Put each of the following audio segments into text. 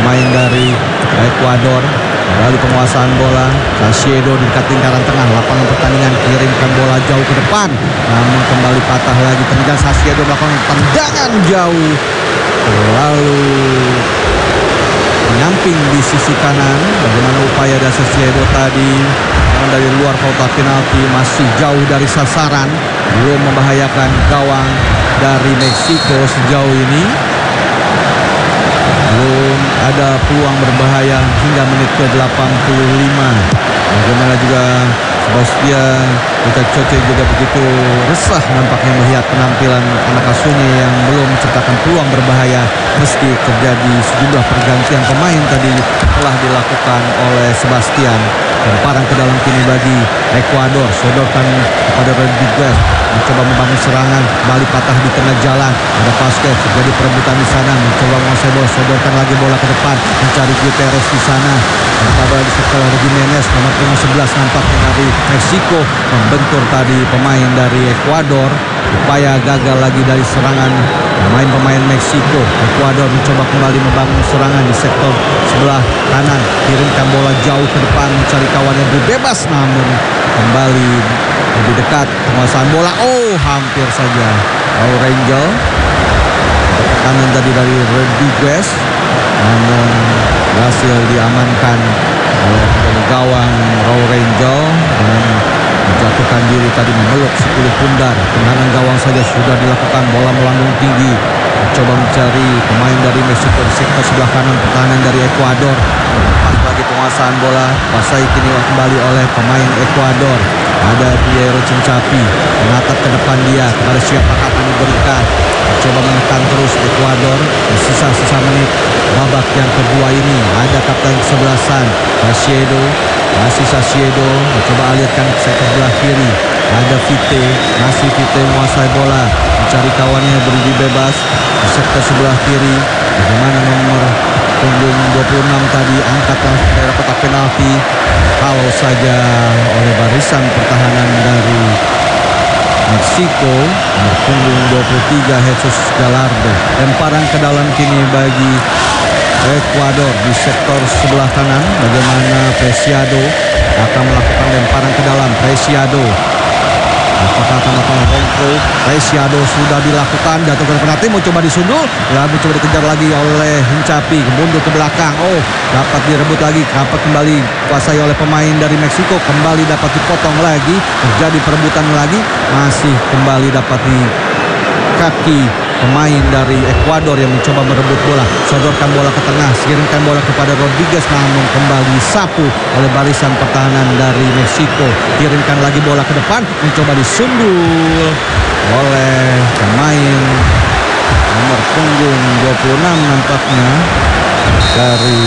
pemain dari Ekuador. Kembali penguasaan bola, Salcedo di dekat lingkaran tengah lapangan pertandingan, kirimkan bola jauh ke depan, namun kembali patah lagi. Tendangan Salcedo melakukan tendangan jauh, lalu menyamping di sisi kanan. Bagaimana upaya dari Salcedo tadi, dari luar kotak penalti, masih jauh dari sasaran, belum membahayakan gawang dari Meksiko sejauh ini. Belum ada peluang berbahaya hingga menit ke-85. Bagaimana juga Sebastian Vicacoce juga begitu resah nampaknya melihat penampilan anak asuhnya yang belum menciptakan peluang berbahaya meski terjadi sejumlah pergantian pemain tadi telah dilakukan oleh Sebastian. Lemparan ke dalam kini bagi Ekuador, sodorkan kepada Rodriguez, mencoba membangun serangan, kembali patah di tengah jalan. Ada Vasquez, terjadi perebutan di sana, mencoba menguasai bola, sodorkan lagi bola ke depan, mencari Gutierrez di sana. Bola di sektor Jimenez, nomor 11 nampaknya dari Meksiko, membentur tadi pemain dari Ekuador. Upaya gagal lagi dari serangan pemain Meksiko. Ekuador mencoba kembali membangun serangan di sektor sebelah kanan, kirimkan bola jauh ke depan, mencari kawan yang bebas, namun kembali lebih dekat penguasaan bola. Oh, hampir saja Raul Rangel, tekanan tadi dari Rodriguez, namun berhasil diamankan oleh gawang Raul Rangel dengan menjatuhkan diri tadi, memeluk 10 pundar. Tendangan gawang saja sudah dilakukan, bola melambung tinggi, coba mencari pemain dari Meksiko di sektor sebelah kanan pertahanan dari Ekuador. Lepas lagi penguasaan bola, kuasai kini kembali oleh pemain Ekuador. Ada Piero Cincapi, menatap ke depan dia, kepada siapa akan diberikan. Coba menekan terus Ekuador di sisa-sisa menit babak yang kedua ini. Ada kapten kesebelasan Salcedo, masih Salcedo mencoba alirkan ke sektor sebelah kiri. Ada Vite, masih Vite menguasai bola, mencari kawannya berdiri bebas di sektor sebelah kiri. Bagaimana nomor punggung 26 tadi angkat langsung dari kotak penalti, kalau saja oleh barisan pertahanan dari Meksiko, nomor punggung 23 Jesus Gallardo. Lemparan ke dalam kini bagi Ekuador di sektor sebelah kanan. Bagaimana Preciado akan melakukan lemparan ke dalam. Preciado apakah akan melakukan kontrol? Preciado sudah dilakukan, jatuh ke penalti, mau coba disundul, lalu coba dikejar lagi oleh Hincapi, mundur ke belakang. Oh, dapat direbut lagi, dapat kembali kuasai oleh pemain dari Meksiko, kembali dapat dipotong lagi, terjadi perebutan lagi, masih kembali dapat di kaki pemain dari Ekuador yang mencoba merebut bola. Sodorkan bola ke tengah, kirimkan bola kepada Rodriguez, namun kembali disapu oleh barisan pertahanan dari Meksiko. Kirimkan lagi bola ke depan, mencoba disundul oleh pemain nomor punggung 26 nampaknya dari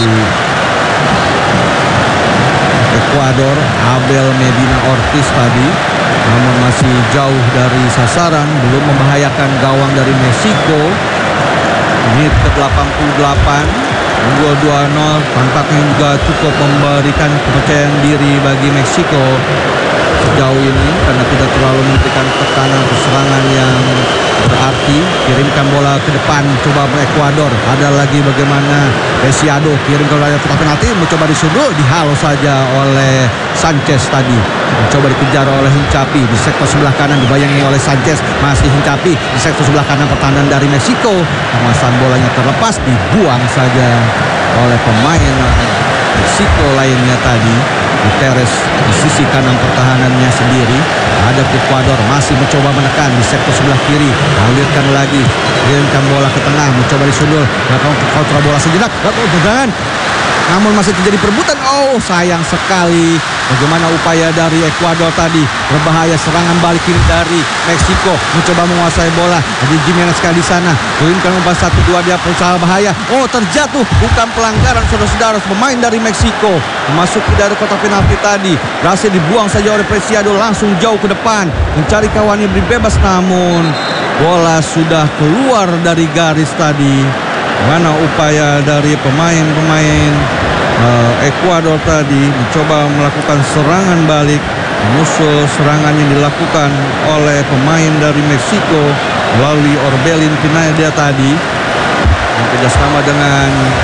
Ekuador, Abel Medina Ortiz tadi, namun masih jauh dari sasaran, belum membahayakan gawang dari Meksiko. Menit ke-88, unggul 2-0, tampaknya juga cukup memberikan kepercayaan diri bagi Meksiko sejauh ini karena tidak terlalu memberikan tekanan serangan yang berarti. Kirimkan bola ke depan, coba Ekuador. Ada lagi bagaimana Preciado, kirim ke wilayah kotak penalti, mencoba disundul, dihalau saja oleh Sanchez tadi. Mencoba dikejar oleh Hincapi di sektor sebelah kanan, dibayangi oleh Sanchez, masih Hincapi di sektor sebelah kanan pertahanan dari Meksiko. Penguasaan bolanya terlepas, dibuang saja oleh pemain Meksiko lainnya tadi. Gutierrez di sisi kanan pertahanannya sendiri. Ada Ekuador masih mencoba menekan di sektor sebelah kiri, alirkan lagi, kirimkan bola ke tengah, mencoba disundul, melakukan kontra bola sejenak, tendangan, namun masih terjadi perebutan. Oh, sayang sekali. Bagaimana upaya dari Ekuador tadi, berbahaya serangan balik kiri dari Meksiko, mencoba menguasai bola. Jadi Jimenez sekali di sana, kirimkan umpan 1-2, dia berusaha bahaya. Oh, terjatuh, bukan pelanggaran saudara-saudara. Pemain dari Meksiko memasuki dari kotak penalti tadi, berhasil dibuang saja oleh Preciado, langsung jauh ke depan, mencari kawannya beri bebas, namun bola sudah keluar dari garis tadi. Mana upaya dari pemain-pemain Ekuador tadi mencoba melakukan serangan balik, menyusul serangan yang dilakukan oleh pemain dari Meksiko melalui Orbelin Pineda tadi, yang kerjasama dengan